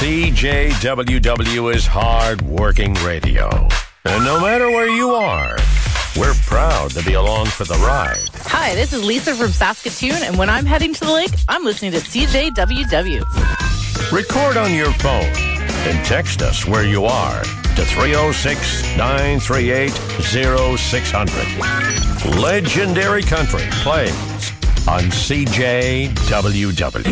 CJWW is hard-working radio. And no matter where you are, we're proud to be along for the ride. Hi, this is Lisa from Saskatoon, and when I'm heading to the lake, I'm listening to CJWW. Record on your phone and text us where you are to 306-938-0600. Legendary Country plays on CJWW.